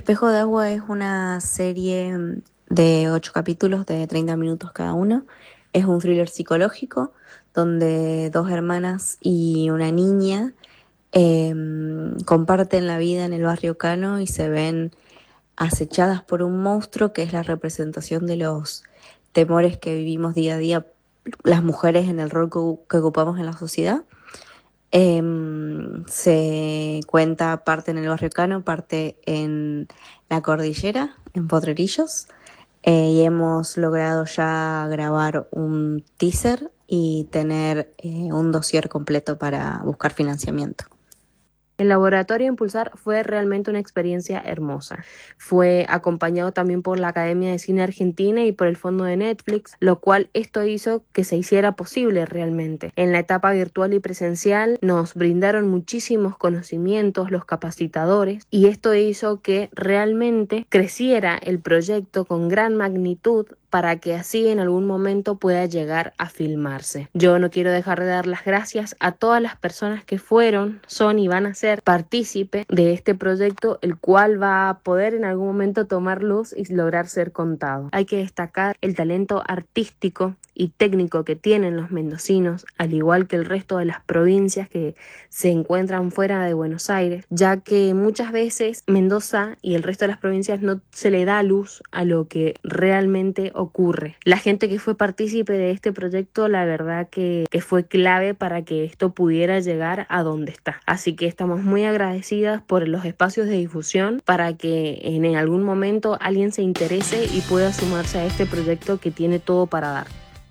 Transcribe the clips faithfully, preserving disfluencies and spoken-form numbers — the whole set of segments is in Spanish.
Espejo de Agua es una serie mm, de ocho capítulos de treinta minutos cada uno. Es un thriller psicológico donde dos hermanas y una niña em, comparten la vida en el barrio Cano y se ven acechadas por un monstruo que es la representación de los temores que vivimos día a día las mujeres en el rol que, que ocupamos en la sociedad. Em, se cuenta parte en el Barrio Cano, parte en la cordillera, en Potrerillos, eh, y hemos logrado ya grabar un teaser y tener eh, un dossier completo para buscar financiamiento. El laboratorio Impulsar fue realmente una experiencia hermosa. Fue acompañado también por la Academia de Cine Argentina y por el fondo de Netflix, lo cual esto hizo que se hiciera posible realmente. En la etapa virtual y presencial nos brindaron muchísimos conocimientos los capacitadores y esto hizo que realmente creciera el proyecto con gran magnitud para que así en algún momento pueda llegar a filmarse. Yo no quiero dejar de dar las gracias a todas las personas que fueron, son y van a ser partícipe de este proyecto, el cual va a poder en algún momento tomar luz y lograr ser contado. Hay que destacar el talento artístico y técnico que tienen los mendocinos, al igual que el resto de las provincias que se encuentran fuera de Buenos Aires, ya que muchas veces Mendoza y el resto de las provincias no se le da luz a lo que realmente ocurre. La gente que fue partícipe de este proyecto, la verdad que, que fue clave para que esto pudiera llegar a donde está. Así que estamos muy agradecidas por los espacios de difusión para que en algún momento alguien se interese y pueda sumarse a este proyecto que tiene todo para dar.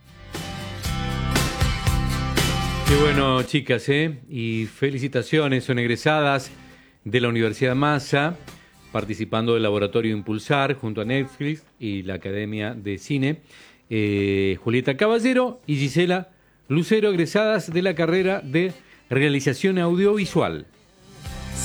Qué bueno, chicas, ¿eh? Y felicitaciones, son egresadas de la Universidad Massa, participando del Laboratorio Impulsar junto a Netflix y la Academia de Cine. Eh, Julieta Caballero y Gisela Lucero, egresadas de la carrera de Realización Audiovisual.